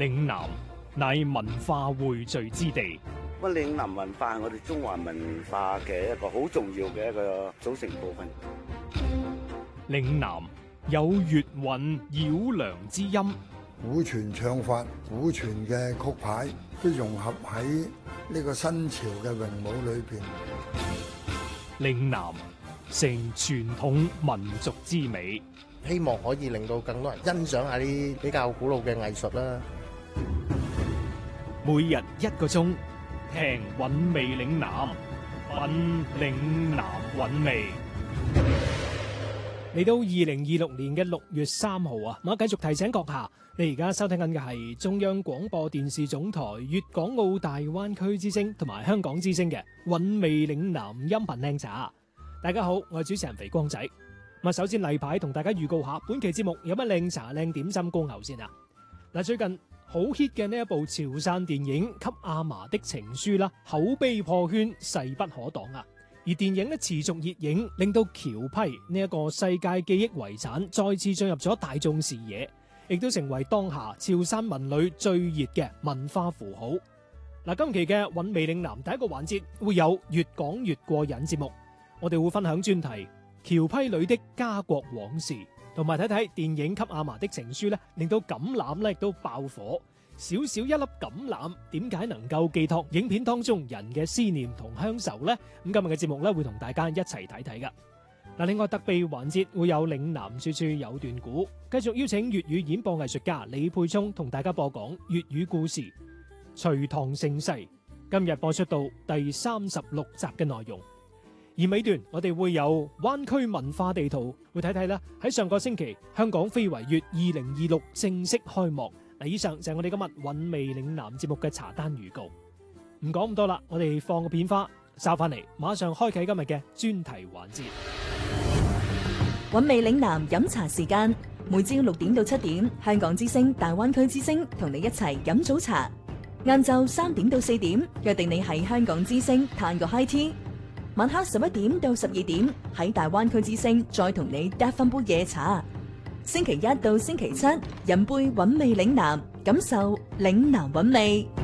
嶺南乃文化匯聚之地。 咁嶺南文化係我哋中華文化嘅一個好重要嘅一個組成部分。 嶺南有粵韻繞梁之音， 古傳唱法、古傳嘅曲牌都融合喺呢個新潮嘅詠舞裏邊。 嶺南成傳統民族之美， 希望可以令到更多人欣賞下啲比較古老嘅藝術啦。 每日1個鐘，聽韻味嶺南，品嶺南韻味。嚟到2026年嘅6月3號啊，我繼續提醒閣下，你而家收聽緊嘅係中央廣播電視總台粵港澳大灣區之聲同埋香港之聲嘅韻味嶺南音頻靚茶。大家好，我係主持人肥光仔。首先例牌同大家預告下，本期節目有乜靚茶靚點心恭候先啊！最近好 hit 嘅呢一部潮汕電影《給阿嫲的情書》啦，口碑破圈，勢不可擋啊！而電影持續熱映，令到橋批呢一個世界記憶遺產再次進入咗大眾視野，亦都成為當下潮汕文旅最熱嘅文化符號。今期嘅韻味嶺南第一個環節會有越講越過癮節目，我哋會分享專題橋批裏的家國往事，同埋睇睇電影《給阿嫲的情書》令到橄欖亦都爆火。少少一粒橄欖點解能夠寄託影片當中人嘅思念同鄉愁呢？咁今日嘅節目會同大家一齊睇睇噶。另外特備環節會有嶺南處處有段古，繼續邀請粵語演播藝術家李沛聰同大家播講粵語故事《隋唐盛世》，今日播出到第36集嘅內容。而尾段我哋會有灣區文化地圖，會睇睇啦。喺上個星期香港非遺月2026正式開幕。以上就係我哋今日韻味嶺南節目嘅茶單預告。唔講咁多啦，我哋放個片花，稍翻嚟馬上開啟今日嘅專題環節。 韻味嶺南飲茶時間，每朝6點到7點，香港之聲、大灣區之聲同你一齊飲早茶。晏晝3點到4點，約定你喺香港之聲嘆個 high tea。晚黑11點到12點，喺大灣區之聲再同你嗒翻杯夜茶。星期1到星期7，飲杯韻味嶺南，感受嶺南韻味。